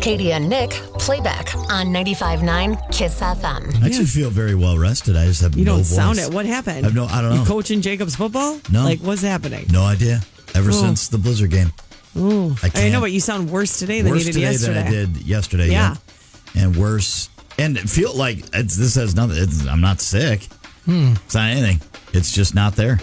Katie and Nick, playback on 95.9 Kiss FM. I actually feel very well rested. I just have You no don't voice. sound it. What happened? I don't know. You coaching Jacobs football? No. Like, what's happening? No idea. Ever since the Blizzard game. Ooh. I know, but you sound worse today than you did yesterday. Than I did yesterday. Yeah. And worse. And it feel like this has nothing. I'm not sick. It's not anything. It's just not there.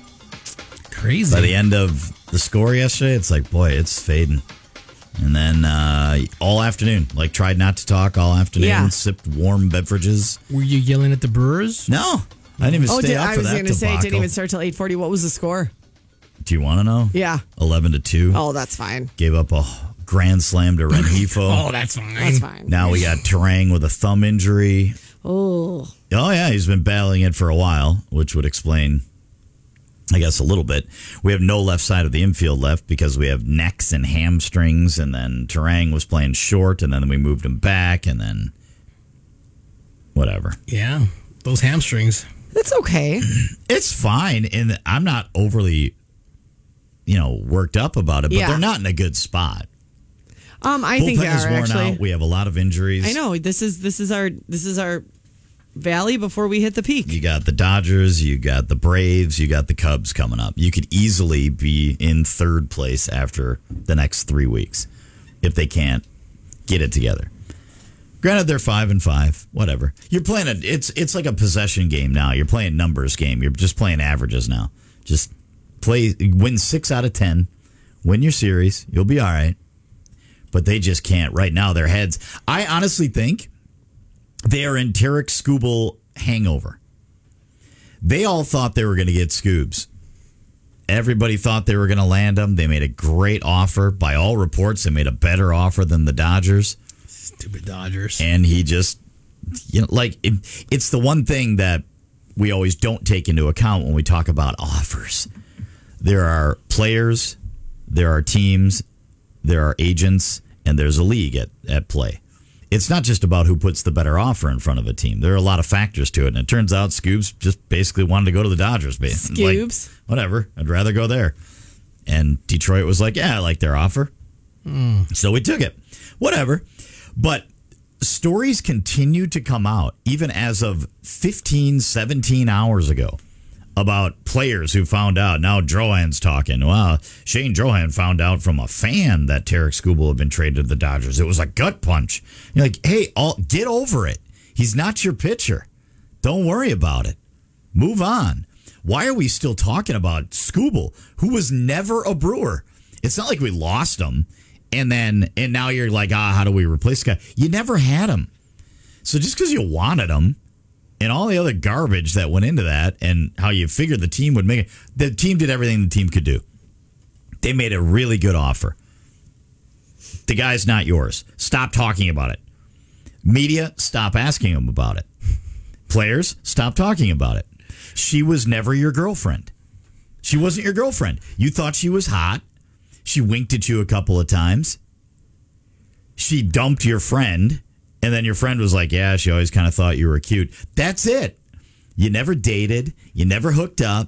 Crazy. By the end of the score yesterday, it's like, boy, it's fading. And then all afternoon, like tried not to talk all afternoon, sipped warm beverages. Were you yelling at the Brewers? No, I didn't even stay up I for was that going to say, it debacle. didn't even start till 8:40. What was the score? Do you want to know? Yeah. 11-2. Oh, that's fine. Gave up a grand slam to Rengifo. Oh, that's fine. That's fine. Now we got Terang with a thumb injury. Oh. Oh, yeah, he's been battling it for a while, which would explain, I guess, a little bit. We have no left side of the infield left because we have necks and hamstrings, and then Terang was playing short, and then we moved him back, and then whatever. Yeah, those hamstrings. That's okay. It's fine, and I'm not overly, worked up about it, but they're not in a good spot. I think they Bullpen is are worn actually. out. We have a lot of injuries. I know. This is our valley before we hit the peak. You got the Dodgers, you got the Braves, you got the Cubs coming up. You could easily be in third place after the next 3 weeks if they can't get it together. Granted, they're 5-5, whatever. You're playing it's like a possession game now. You're playing numbers game. You're just playing averages now. Just win 6 out of 10, win your series. You'll be all right. But they just can't right now. Their heads. I honestly think they are in Tarek Skubal hangover. They all thought they were going to get Scoobs. Everybody thought they were going to land him. They made a great offer. By all reports, they made a better offer than the Dodgers. Stupid Dodgers. And he just, it's the one thing that we always don't take into account when we talk about offers. There are players, there are teams, there are agents, and there's a league at play. It's not just about who puts the better offer in front of a team. There are a lot of factors to it. And it turns out Scoobs just basically wanted to go to the Dodgers. Scoobs? Like, whatever. I'd rather go there. And Detroit was like, yeah, I like their offer. So we took it. Whatever. But stories continue to come out, even as of 15, 17 hours ago, about players who found out. Now Drohan's talking. Well, Shane Drohan found out from a fan that Tarek Skubal had been traded to the Dodgers. It was a gut punch. You're like, hey, get over it. He's not your pitcher. Don't worry about it. Move on. Why are we still talking about Skubal, who was never a Brewer? It's not like we lost him, and now you're like, how do we replace the guy? You never had him. So just because you wanted him, and all the other garbage that went into that and how you figured the team would make it. The team did everything the team could do. They made a really good offer. The guy's not yours. Stop talking about it. Media, stop asking him about it. Players, stop talking about it. She was never your girlfriend. She wasn't your girlfriend. You thought she was hot. She winked at you a couple of times. She dumped your friend. And then your friend was like, yeah, she always kind of thought you were cute. That's it. You never dated. You never hooked up.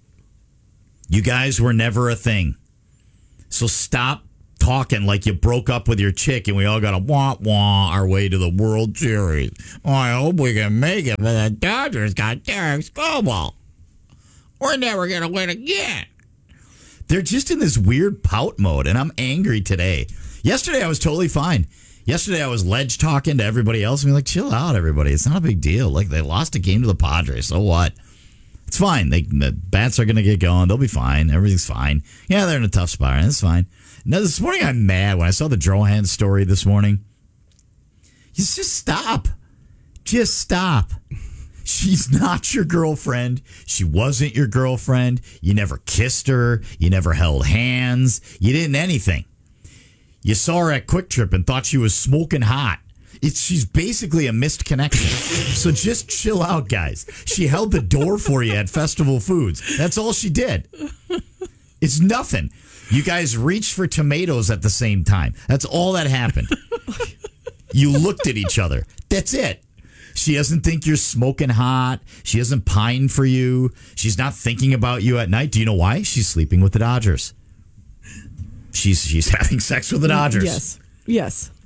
You guys were never a thing. So stop talking like you broke up with your chick and we all got to wah-wah our way to the World Series. Oh, I hope we can make it, but the Dodgers got Tarek Skubal. We're never going to win again. They're just in this weird pout mode, and I'm angry today. Yesterday, I was totally fine. Yesterday, I was ledge talking to everybody else. And like, chill out, everybody. It's not a big deal. Like, they lost a game to the Padres. So what? It's fine. The bats are going to get going. They'll be fine. Everything's fine. Yeah, they're in a tough spot. It's fine. Now, this morning, I'm mad when I saw the Drohan story this morning. Just stop. Just stop. She's not your girlfriend. She wasn't your girlfriend. You never kissed her. You never held hands. You didn't anything. You saw her at Quick Trip and thought she was smoking hot. She's basically a missed connection. So just chill out, guys. She held the door for you at Festival Foods. That's all she did. It's nothing. You guys reached for tomatoes at the same time. That's all that happened. You looked at each other. That's it. She doesn't think you're smoking hot. She doesn't pine for you. She's not thinking about you at night. Do you know why? She's sleeping with the Dodgers. She's having sex with the Dodgers. Yes.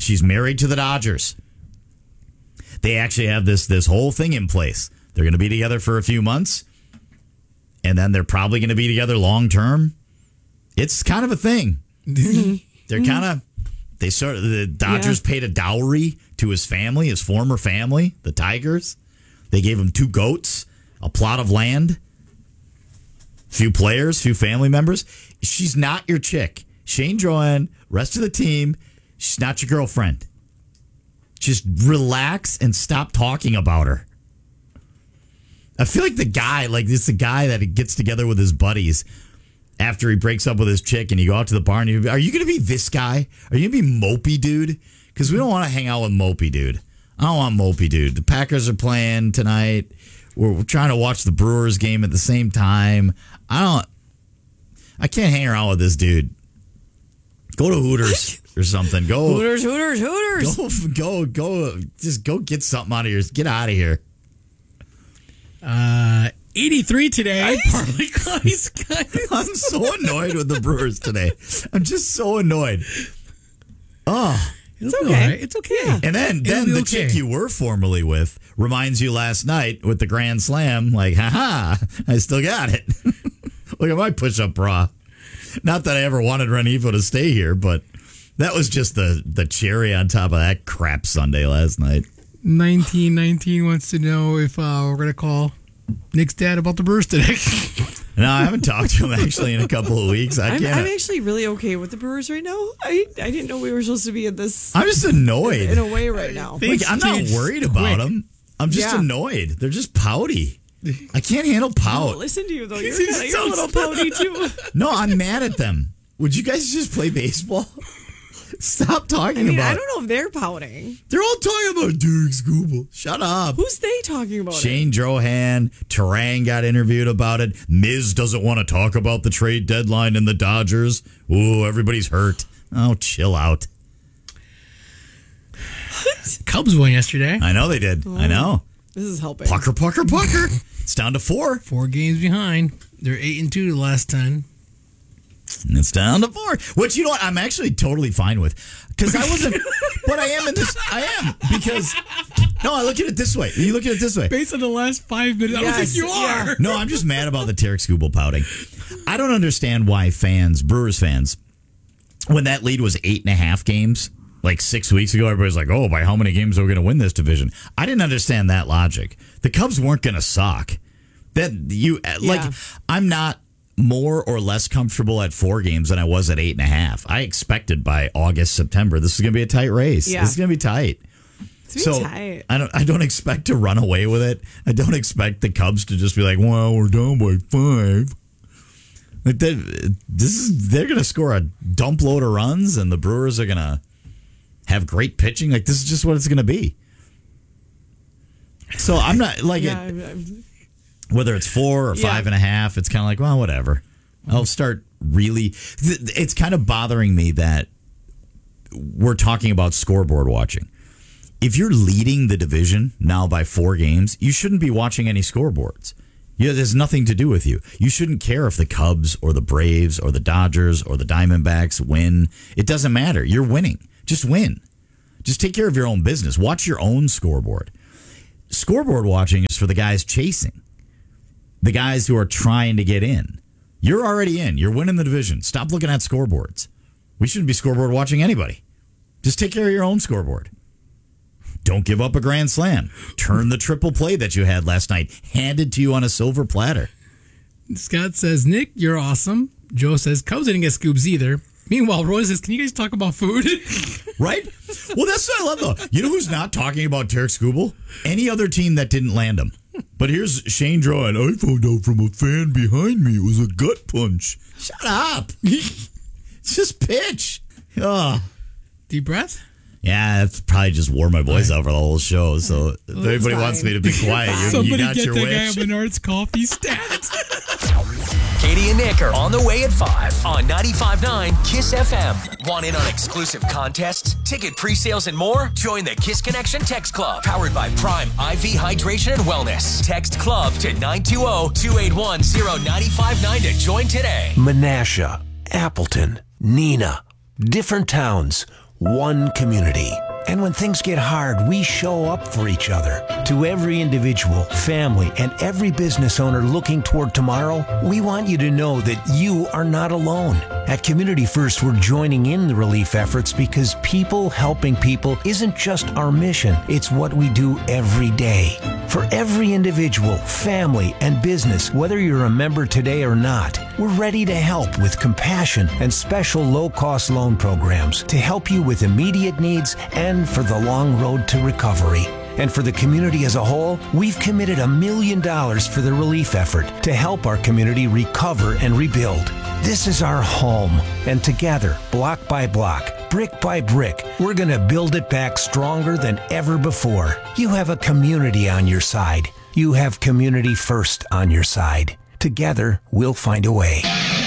She's married to the Dodgers. They actually have this whole thing in place. They're going to be together for a few months, and then they're probably going to be together long term. It's kind of a thing. They're kind of the Dodgers paid a dowry to his family, his former family, the Tigers. They gave him 2 goats, a plot of land, few players, few family members. She's not your chick. Shane Drouin, rest of the team, she's not your girlfriend. Just relax and stop talking about her. I feel like the guy that gets together with his buddies after he breaks up with his chick and you go out to the bar and are you going to be this guy? Are you going to be Mopey Dude? Because we don't want to hang out with Mopey Dude. I don't want Mopey Dude. The Packers are playing tonight. We're trying to watch the Brewers game at the same time. I can't hang around with this dude. Go to Hooters or something. Go Hooters. Go. Just go get something out of here. Get out of here. 83 today. Partly cloudy skies. I'm so annoyed with the Brewers today. I'm just so annoyed. Oh, It's okay. All right. It's okay. Yeah. and then the chick you were formerly with reminds you last night with the Grand Slam, like, haha, I still got it. Look at my push-up bra. Not that I ever wanted Renivo to stay here, but that was just the cherry on top of that crap Sunday last night. 1919 wants to know if we're going to call Nick's dad about the Brewers today. No, I haven't talked to him actually in a couple of weeks. I'm actually really okay with the Brewers right now. I didn't know we were supposed to be in this. I'm just annoyed. In a way right now. Like, I'm not changed worried about them. I'm just annoyed. They're just pouty. I can't handle pout. Oh, listen to you though. You're a little pouty too. No, I'm mad at them. Would you guys just play baseball? Stop talking about. I don't know if they're pouting. They're all talking about Derek Skubal. Shut up. Who's they talking about? Shane Drohan, Terang got interviewed about it. Miz doesn't want to talk about the trade deadline and the Dodgers. Ooh, everybody's hurt. Oh, chill out. Cubs won yesterday. I know they did. I know. This is helping. Pucker. It's down to 4. 4 games behind. They're 8-2 the last 10. And it's down to 4. Which, you know what, I'm actually totally fine with. Because I wasn't, but I am in this. I am. Because, no, I look at it this way. You look at it this way. Based on the last 5 minutes, I don't think you are. Yeah. No, I'm just mad about the Tarek Skubal pouting. I don't understand why Brewers fans, when that lead was 8.5 games, like 6 weeks ago, everybody's like, oh, by how many games are we going to win this division? I didn't understand that logic. The Cubs weren't going to suck. I'm not more or less comfortable at 4 games than I was at 8.5. I expected by August, September, this is going to be a tight race. Yeah. This is going to be tight. It's gonna be tight. I don't expect to run away with it. I don't expect the Cubs to just be like, well, we're down by 5. Like they're going to score a dump load of runs, and the Brewers are going to have great pitching. Like, this is just what it's going to be. So I'm not like whether it's 4 or 5.5, it's kind of like, well, whatever. I'll start really. It's kind of bothering me that we're talking about scoreboard watching. If you're leading the division now by 4 games, you shouldn't be watching any scoreboards. There's nothing to do with you. You shouldn't care if the Cubs or the Braves or the Dodgers or the Diamondbacks win. It doesn't matter. You're winning. Just win. Just take care of your own business. Watch your own scoreboard. Scoreboard watching is for the guys chasing. The guys who are trying to get in. You're already in. You're winning the division. Stop looking at scoreboards. We shouldn't be scoreboard watching anybody. Just take care of your own scoreboard. Don't give up a grand slam. Turn the triple play that you had last night handed to you on a silver platter. Scott says, Nick, you're awesome. Joe says, Cubs didn't get scoops either. Meanwhile, Roy says, can you guys talk about food? Right? Well, that's what I love, though. You know who's not talking about Tarek Skubal? Any other team that didn't land him. But here's Shane Drouin. I found out from a fan behind me it was a gut punch. Shut up. It's just pitch. Oh. Deep breath? Yeah, that's probably just wore my voice out for the whole show. So if anybody wants me to be quiet, you Somebody got get your the wish. guy at Menard's Coffee stats. Katie and Nick are on the way at 5 on 95.9 KISS FM. Want in on exclusive contests, ticket pre-sales, and more? Join the KISS Connection Text Club, powered by Prime IV Hydration and Wellness. Text CLUB to 920-281-0959 to join today. Menasha, Appleton, Neenah, different towns, one community. And when things get hard, we show up for each other. To every individual, family, and every business owner looking toward tomorrow, we want you to know that you are not alone. At Community First, we're joining in the relief efforts because people helping people isn't just our mission, it's what we do every day. For every individual, family, and business, whether you're a member today or not, we're ready to help with compassion and special low-cost loan programs to help you with immediate needs and for the long road to recovery. And for the community as a whole, we've committed $1 million for the relief effort to help our community recover and rebuild. This is our home, and together, block by block, brick by brick, we're going to build it back stronger than ever before. You have a community on your side. You have Community First on your side. Together, we'll find a way.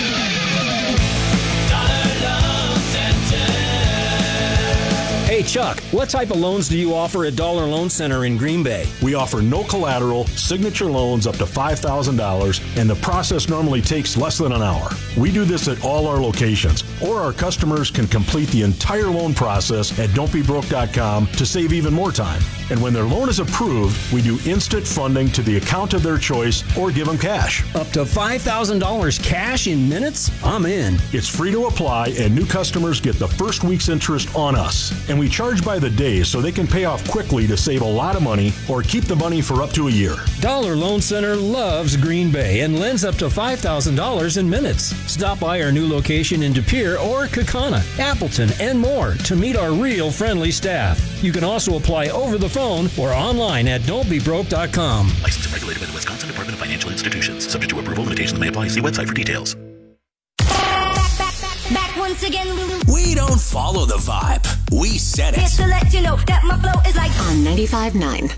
Hey Chuck, what type of loans do you offer at Dollar Loan Center in Green Bay? We offer no collateral, signature loans up to $5,000, and the process normally takes less than an hour. We do this at all our locations, or our customers can complete the entire loan process at don'tbebroke.com to save even more time. And when their loan is approved, we do instant funding to the account of their choice or give them cash. Up to $5,000 cash in minutes? I'm in. It's free to apply, and new customers get the first week's interest on us. And we charge by the day so they can pay off quickly to save a lot of money or keep the money for up to a year. Dollar Loan Center loves Green Bay and lends up to $5,000 in minutes. Stop by our new location in De Pere or Kaukauna, Appleton, and more to meet our real friendly staff. You can also apply over the phone or online at don'tbebroke.com. Licensed and regulated by the Wisconsin Department of Financial Institutions. Subject to approval, limitations may apply. See website for details. Back once again. We don't follow the vibe. We set it. Just to let you know that my flow is like on 95.9.